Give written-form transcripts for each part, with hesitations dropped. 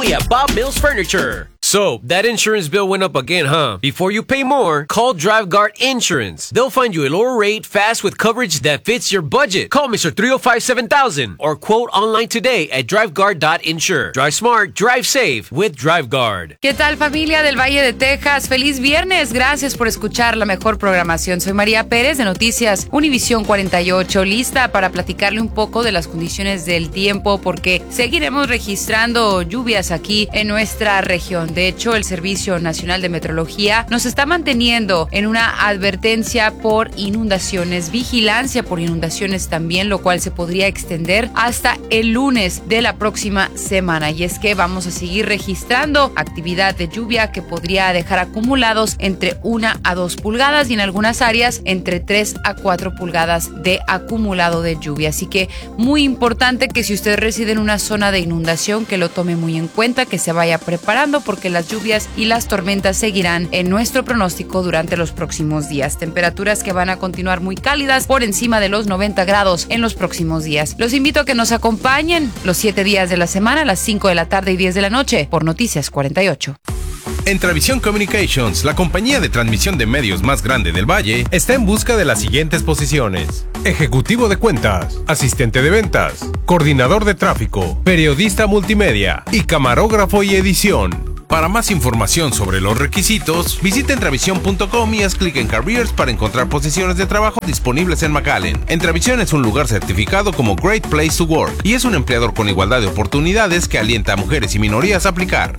only at Bob Mills Furniture. So, that insurance bill went up again, huh? Before you pay more, call DriveGuard Insurance. They'll find you a lower rate fast with coverage that fits your budget. Call Mr. 305-7000 or quote online today at DriveGuard.insure. Drive smart, drive safe with DriveGuard. ¿Qué tal, familia del Valle de Texas? ¡Feliz viernes! Gracias por escuchar la mejor programación. Soy María Pérez de Noticias Univisión 48, lista para platicarle un poco de las condiciones del tiempo porque seguiremos registrando lluvias aquí en nuestra región. De hecho, el Servicio Nacional de Meteorología nos está manteniendo en una advertencia por inundaciones, vigilancia por inundaciones también, lo cual se podría extender hasta el lunes de la próxima semana. Y es que vamos a seguir registrando actividad de lluvia que podría dejar acumulados entre 1 a 2 pulgadas y en algunas áreas entre 3 a 4 pulgadas de acumulado de lluvia. Así que muy importante que si usted reside en una zona de inundación, que lo tome muy en cuenta, que se vaya preparando porque las lluvias y las tormentas seguirán en nuestro pronóstico durante los próximos días. Temperaturas que van a continuar muy cálidas por encima de los 90 grados en los próximos días. Los invito a que nos acompañen los 7 días de la semana a las 5 de la tarde y 10 de la noche por Noticias 48. En Travisión Communications, la compañía de transmisión de medios más grande del Valle, está en busca de las siguientes posiciones: ejecutivo de cuentas, asistente de ventas, coordinador de tráfico, periodista multimedia y camarógrafo y edición. Para más información sobre los requisitos, visita Entravisión.com y haz clic en Careers para encontrar posiciones de trabajo disponibles en McAllen. Entravisión es un lugar certificado como Great Place to Work y es un empleador con igualdad de oportunidades que alienta a mujeres y minorías a aplicar.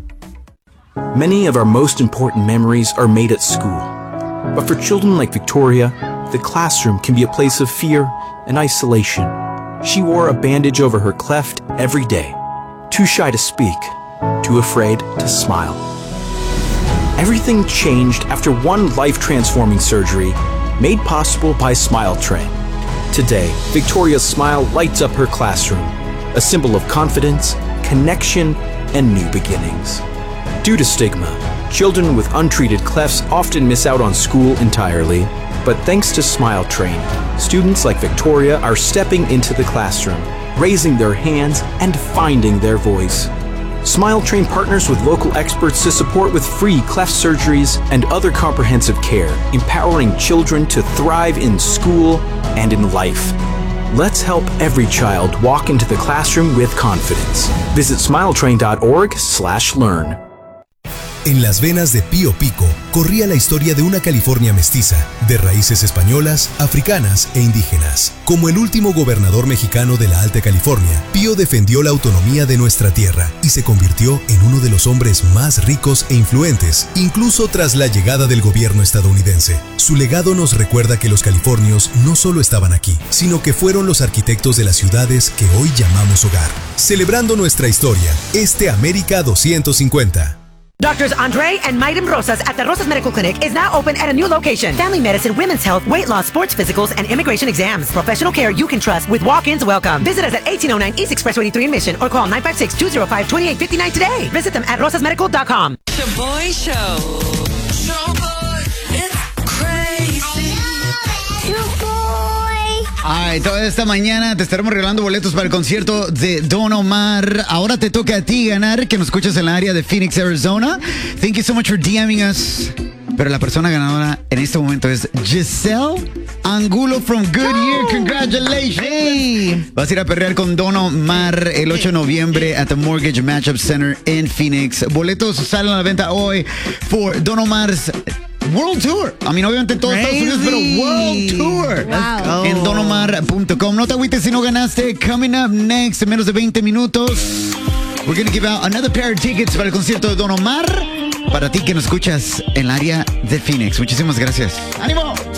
Many of our most important memories are made at school. But for children like Victoria, the classroom can be a place of fear and isolation. She wore a bandage over her cleft every day, too shy to speak, too afraid to smile. Everything changed after one life-transforming surgery made possible by Smile Train. Today, Victoria's smile lights up her classroom, a symbol of confidence, connection, and new beginnings. Due to stigma, children with untreated clefts often miss out on school entirely. But thanks to Smile Train, students like Victoria are stepping into the classroom, raising their hands, and finding their voice. Smile Train partners with local experts to support with free cleft surgeries and other comprehensive care, empowering children to thrive in school and in life. Let's help every child walk into the classroom with confidence. Visit smiletrain.org/learn. En las venas de Pío Pico corría la historia de una California mestiza, de raíces españolas, africanas e indígenas. Como el último gobernador mexicano de la Alta California, Pío defendió la autonomía de nuestra tierra y se convirtió en uno de los hombres más ricos e influentes, incluso tras la llegada del gobierno estadounidense. Su legado nos recuerda que los californios no solo estaban aquí, sino que fueron los arquitectos de las ciudades que hoy llamamos hogar. Celebrando nuestra historia, este América 250. Doctors Andre and Maiden Rosas at the Rosas Medical Clinic is now open at a new location. Family medicine, women's health, weight loss, sports physicals, and immigration exams. Professional care you can trust with walk-ins welcome. Visit us at 1809 East Expressway 3 in Mission or call 956-205-2859 today. Visit them at rosasmedical.com. The Boy Show. It's crazy. Ay, toda esta mañana te estaremos regalando boletos para el concierto de Don Omar. Ahora te toca a ti ganar, que nos escuchas en la área de Phoenix, Arizona. Thank you so much for DMing us. Pero la persona ganadora en este momento es Giselle Angulo from Goodyear. Congratulations. Hey. Vas a ir a perrear con Don Omar el 8 de noviembre at the Mortgage Matchup Center en Phoenix. Boletos salen a la venta hoy for Don Omar's World Tour. A mí obviamente en todos Estados Unidos, pero World Tour. Wow. En donomar.com. No te agüites si no ganaste. Coming up next, en menos de 20 minutos, we're going to give out another pair of tickets para el concierto de Don Omar. Para ti que nos escuchas en el área de Phoenix. Muchísimas gracias. ¡Ánimo!